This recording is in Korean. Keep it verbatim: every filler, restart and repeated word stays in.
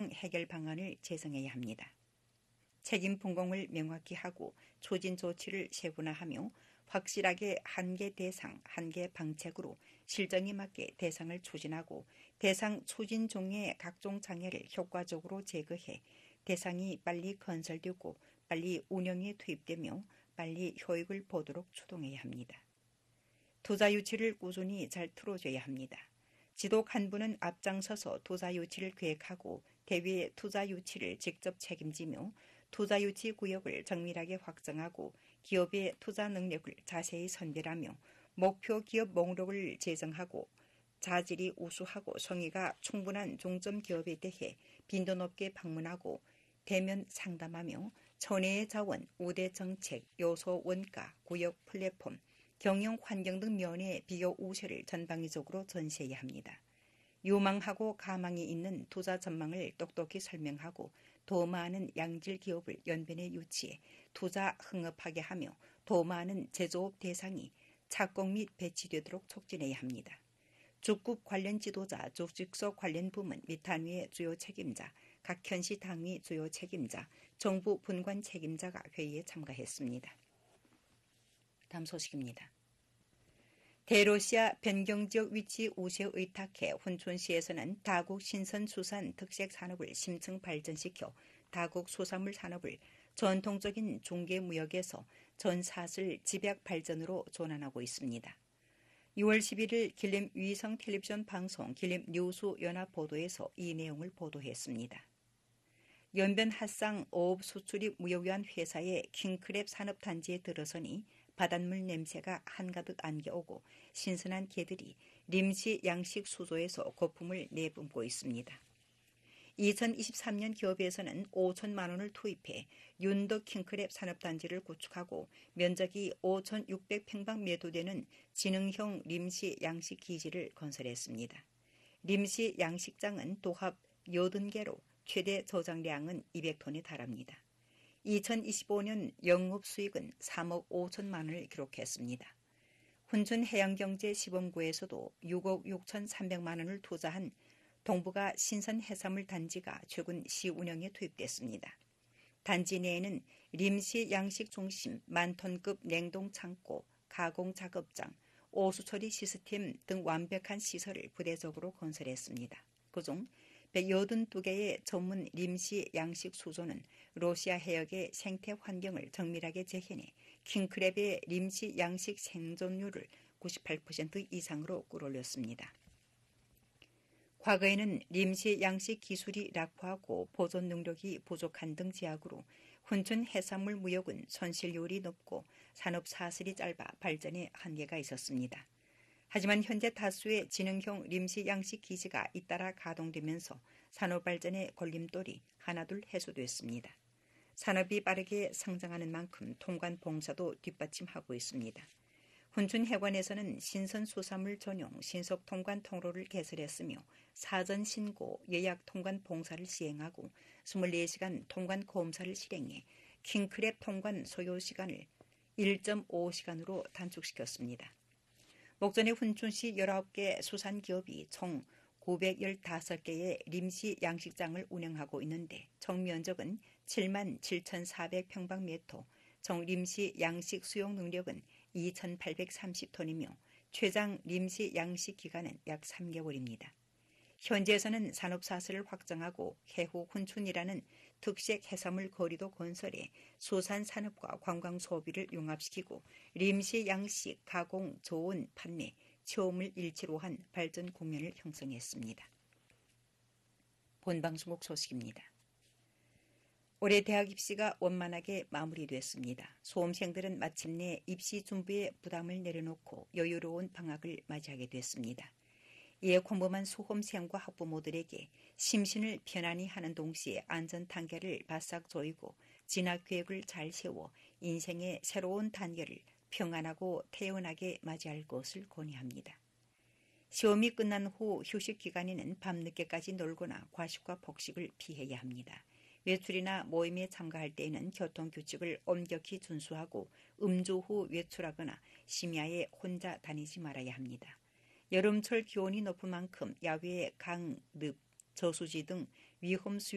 최종 해결 방안을 제정해야 합니다. 책임 분공을 명확히 하고 추진 조치를 세분화하며 확실하게 한계 대상, 한계 방책으로 실정에 맞게 대상을 추진하고 대상 추진 중의 각종 장애를 효과적으로 제거해 대상이 빨리 건설되고 빨리 운영에 투입되며 빨리 효익을 보도록 추동해야 합니다. 투자 유치를 꾸준히 잘 틀어줘야 합니다. 지독 한 분은 앞장서서 투자 유치를 계획하고 대외 투자 유치를 직접 책임지며 투자 유치 구역을 정밀하게 확정하고 기업의 투자 능력을 자세히 선별하며 목표 기업 목록을 제정하고 자질이 우수하고 성의가 충분한 중점 기업에 대해 빈도 높게 방문하고 대면 상담하며 천혜의 자원, 우대 정책, 요소 원가, 구역 플랫폼, 경영 환경 등 면의 비교 우세를 전방위적으로 전시해야 합니다. 유망하고 가망이 있는 투자 전망을 똑똑히 설명하고 더 많은 양질 기업을 연변에 유치해 투자 흥업하게 하며 더 많은 제조업 대상이 착공 및 배치되도록 촉진해야 합니다. 주급 관련 지도자, 조직소 관련 부문 및 단위의 주요 책임자, 각 현시 당위 주요 책임자, 정부 분관 책임자가 회의에 참가했습니다. 다음 소식입니다. 대로시아 변경지역 위치 우세 의탁해 훈촌시에서는 다국 신선수산 특색산업을 심층 발전시켜 다국 수산물 산업을 전통적인 중개무역에서 전사슬 집약 발전으로 전환하고 있습니다. 유월 십일일 길림 위성 텔레비전 방송 길림 뉴스 연합 보도에서 이 내용을 보도했습니다. 연변 핫상 어업 수출입 무역위원 회사의 킹크랩 산업단지에 들어서니 바닷물 냄새가 한가득 안겨오고 신선한 개들이 림시 양식 수조에서 거품을 내뿜고 있습니다. 이천이십삼 년 기업에서는 오천만 원을 투입해 윤덕 킹크랩 산업단지를 구축하고 면적이 오천육백 평방미터 되는 지능형 림시 양식 기지를 건설했습니다. 림시 양식장은 도합 여든 개로 최대 저장량은 이백 톤에 달합니다. 이천이십오 년 영업수익은 삼억 오천만 원을 기록했습니다. 훈춘해양경제시범구에서도 육억 육천삼백만 원을 투자한 동북아 신선해산물 단지가 최근 시운영에 투입됐습니다. 단지 내에는 림시 양식 중심 만톤급 냉동창고, 가공작업장, 오수처리 시스템 등 완벽한 시설을 부대적으로 건설했습니다. 그중 백팔십이 개의 전문 림시 양식 수조는 러시아 해역의 생태 환경을 정밀하게 재현해 킹크랩의 림시 양식 생존율을 구십팔 퍼센트 이상으로 끌어올렸습니다. 과거에는 림시 양식 기술이 낙후하고 보존 능력이 부족한 등 제약으로 훈춘 해산물 무역은 손실률이 높고 산업 사슬이 짧아 발전에 한계가 있었습니다. 하지만 현재 다수의 지능형 림시 양식 기지가 잇따라 가동되면서 산업 발전의 걸림돌이 하나둘 해소됐습니다. 산업이 빠르게 성장하는 만큼 통관 봉사도 뒷받침하고 있습니다. 훈춘해관에서는 신선수산물 전용 신속 통관 통로를 개설했으며 사전 신고 예약 통관 봉사를 시행하고 이십사 시간 통관 검사를 실행해 킹크랩 통관 소요 시간을 일 점 오 시간으로 단축시켰습니다. 목전에 훈춘시 열아홉 개 수산기업이 총 구백십오 개의 림시 양식장을 운영하고 있는데 총 면적은 칠만 칠천사백 평방미터, 총 림시 양식 수용 능력은 이천팔백삼십 톤이며 최장 림시 양식 기간은 약 삼 개월입니다. 현지에서는 산업사슬을 확정하고 해후 훈춘이라는 특색 해산물 거리도 건설해 수산산업과 관광소비를 융합시키고 림시 양식, 가공, 조언, 판매, 체험을 일치로 한 발전 국면을 형성했습니다. 본방송국 소식입니다. 올해 대학 입시가 원만하게 마무리됐습니다. 수험생들은 마침내 입시 준비에 부담을 내려놓고 여유로운 방학을 맞이하게 됐습니다. 이에 공범한 수험생과 학부모들에게 심신을 편안히 하는 동시에 안전 단계를 바싹 조이고 진학 계획을 잘 세워 인생의 새로운 단계를 평안하고 태연하게 맞이할 것을 권유합니다. 시험이 끝난 후 휴식 기간에는 밤늦게까지 놀거나 과식과 폭식을 피해야 합니다. 외출이나 모임에 참가할 때에는 교통규칙을 엄격히 준수하고 음주 후 외출하거나 심야에 혼자 다니지 말아야 합니다. 여름철 기온이 높은 만큼 야외의 강, 늪, 저수지 등 위험 수요